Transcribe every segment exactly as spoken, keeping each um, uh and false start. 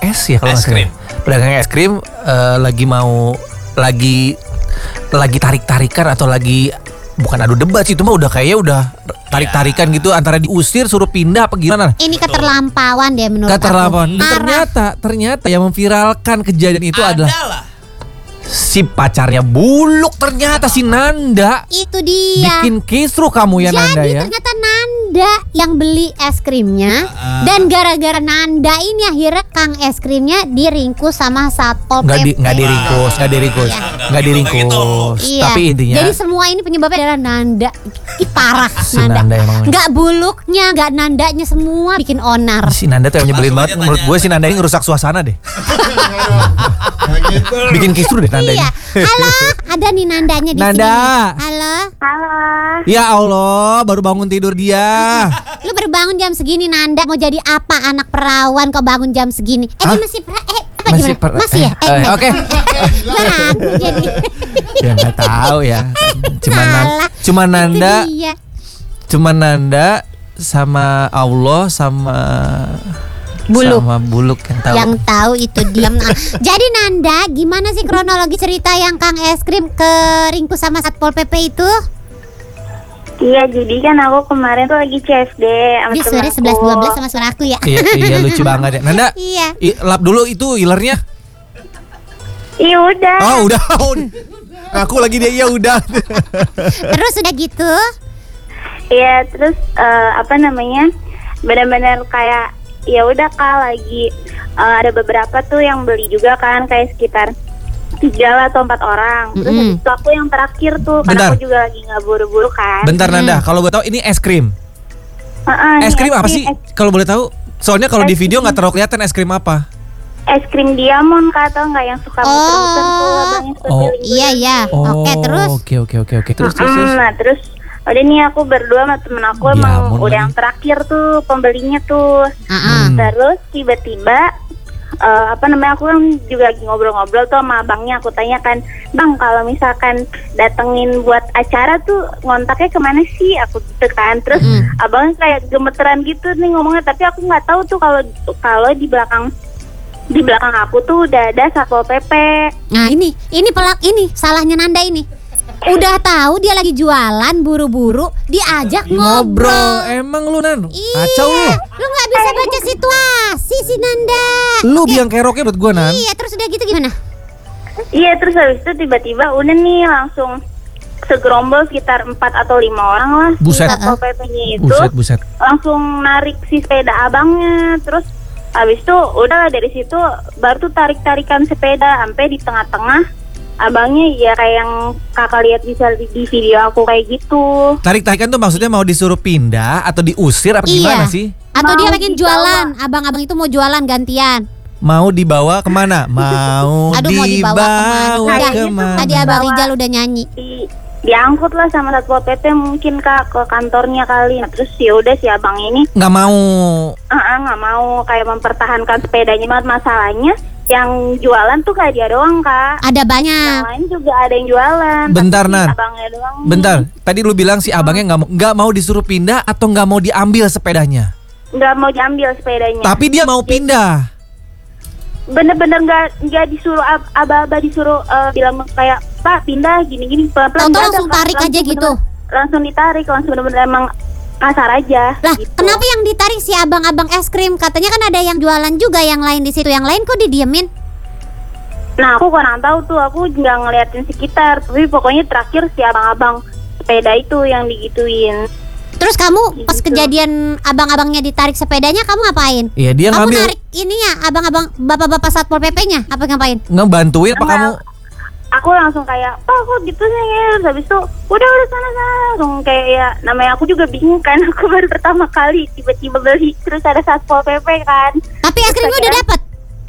es ya kalau Es nggak salah. krim. Pedagang es krim uh, lagi mau lagi lagi tarik-tarikan atau lagi bukan adu debat sih, itu mah udah kayaknya udah tarik-tarikan gitu antara diusir suruh pindah apa gimana. Ini keterlampauan deh menurut Keterlampauan. aku. Arah. Ternyata ternyata yang memviralkan kejadian itu adalah Adalah. si pacarnya Buluk, ternyata si Nanda. Itu dia. Bikin kisruh kamu ya, Jadi Nanda ya. ternyata Nanda yang beli es krimnya. Uh, Dan gara-gara Nanda ini akhirnya Kang es krimnya diringkus sama Satpol Nggak di, P P. nggak diringkus, nggak diringkus, Iya. nggak Gitu, nggak diringkus. Iya. Tapi intinya Jadi semua ini penyebabnya adalah Nanda. Ih, parah si Nanda. Nanda emang. Nggak Buluknya, nggak Nandanya, semua bikin onar. Si Nanda tuh yang nyebelin Langsung banget. aja Menurut tanya. gue si Nanda ini ngerusak suasana deh. Bikin kisruh deh Nanda Iya. ini. Halo, ada nih Nandanya di Nanda. sini. Halo. Halo. Ya Allah, baru bangun tidur dia. Lu baru bangun jam segini Nanda, mau jadi apa anak perawan kau bangun jam segini? Eh Hah? dia masih pra, eh apa Masih gimana? per- masih ya? eh, eh, enggak. oke. Gua ragu jadi. Ya nggak tahu ya. Cuma Nan- Salah. cuma Nanda, Itu dia. cuma Nanda sama Allah sama Buluk. sama Buluk yang tahu. Yang tahu itu diam. Nah, jadi Nanda, gimana sih kronologi cerita yang Kang es krim keringkus sama Satpol P P itu? Iya, jadi kan aku kemarin tuh lagi C F D sama Dia suara temen sebelas aku. dua belas sama suara aku ya. Iya, iya lucu banget ya. Nanda, Iya. i- lap dulu itu ilernya. Iya udah. Oh udah, aku lagi dia ya udah. Terus udah gitu. Iya, terus eh, apa namanya? Benar-benar kayak ya udah Kak, lagi eh, ada beberapa tuh yang beli juga kan, kayak sekitar tiga atau empat orang. Terus Mm-mm. habis itu aku yang terakhir tuh, Bentar. karena aku juga lagi nggak buru-buru kan. Bentar Nanda, kalau boleh tahu ini es krim. Heeh, Es nih, krim apa sih? Es, Kalau boleh tahu? Soalnya kalau di Es video krim. nggak terlalu kelihatan es krim apa. es krim diamond Kak, tau nggak yang suka muter-muter tuh Oh. abangnya suka Oh. keliling-keliling. Iya iya. Oke terus. Oke oke oke oke. Terus terus. Mm-mm, terus. Nah terus udah nih aku berdua sama temen aku Ya emang ampun, udah lagi. yang terakhir tuh pembelinya tuh. Ah-ah. Hmm. Terus tiba-tiba eh, apa namanya, aku kan juga lagi ngobrol-ngobrol tuh sama abangnya. Aku tanyakan, Bang kalau misalkan datengin buat acara tuh ngontaknya kemana sih? Aku gitu kan. Terus Mm. abangnya kayak gemeteran gitu nih ngomongnya. Tapi aku nggak tahu tuh kalau kalau di belakang di belakang aku tuh udah ada Satpol P P. Nah ini, ini pelak ini salahnya Nanda ini. Udah tahu dia lagi jualan, buru-buru diajak ngobrol. Ngobrol, emang lu Nan? Kacau lu. Lu nggak bisa baca situasi si Nanda. Lu Oke. biang keroknya buat gua Nan. Iya, terus udah gitu gimana? Iya, terus habis itu tiba-tiba udah nih langsung segerombol sekitar empat atau lima orang lah. si Buset. Satpol P P-nya itu Buset buset. langsung narik si sepeda abangnya. Terus habis itu udah lah, dari situ baru tuh tarik-tarikan sepeda sampai di tengah-tengah abangnya ya kayak yang kakak lihat bisa di, di video aku kayak gitu. Tarik-tarikan tuh maksudnya mau disuruh pindah atau diusir apa gimana Iya. sih? Atau dia Mau pengen dibawa. jualan, abang-abang itu mau jualan gantian. Mau dibawa kemana? Mau Aduh mau dibawa kemana? dibawa Udah, kemana? tadi abang Rijal udah nyanyi. Di diangkut lah sama Satpol P P mungkin Kak ke kantornya kali. Nah, terus ya udah si abang ini Nggak mau. ah nggak mau kayak mempertahankan sepedanya. Banget masalahnya yang jualan tuh kayak dia doang Kak. Ada Yang banyak. lain juga ada yang jualan. Bentar, tapi Nan. abangnya doang. nih. Bentar, tadi lu bilang si abangnya nggak mau nggak mau disuruh pindah atau nggak mau diambil sepedanya. Nggak mau diambil sepedanya. Tapi dia mau pindah. Bener-bener nggak nggak disuruh ab- aba-aba disuruh eh, bilang kayak Pak pindah gini-gini pelan-pelan. Tahu-tahu nggak ada, langsung Kak. tarik aja Langsung gitu. bener-bener- Langsung ditarik, langsung bener-bener emang kasar aja. Lah, gitu. kenapa yang ditarik si abang-abang es krim? Katanya kan ada yang jualan juga yang lain di situ. Yang lain kok didiemin? Nah aku kurang tahu tuh, aku nggak ngeliatin sekitar. Tapi pokoknya terakhir si abang-abang sepeda itu yang digituin. Terus kamu pas Gitu. kejadian abang-abangnya ditarik sepedanya kamu ngapain? Iya dia Kamu ngambil narik ininya abang-abang bapak-bapak Satpol P P-nya apa ngapain? ngebantuin apa Enggak. kamu? Aku langsung kayak, Pak kok gitu sih ya? Terus habis itu udah udah sana sana. Langsung kayak ya namanya aku juga bingung kan. Aku baru pertama kali tiba-tiba beli. Terus ada Satpol P P kan. Tapi es krimnya udah dapet?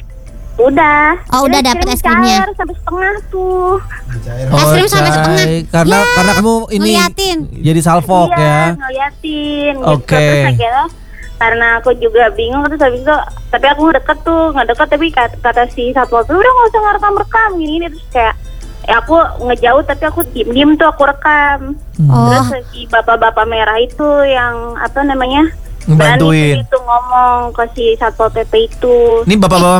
Udah. Oh, udah Terus dapet kirim es krimnya. cair sampai setengah tuh. Es krim sampai Cai. setengah. Karena Ya, karena kamu ini ngeliatin. jadi salfok Iya, ya. ngeliatin Oke. gitu. Terus akhirnya karena aku juga bingung, terus habis itu tapi aku deket tuh, nggak deket tapi kata, kata si Satpol P P udah nggak usah ngerekam-rekam gini ini. Terus kayak ya aku ngejauh tapi aku diem-diem tuh aku rekam. Oh. Terus si bapak-bapak merah itu yang apa namanya Ngebantuin. berani itu ngomong ke si Satpol P P itu. Ini bapak-bapak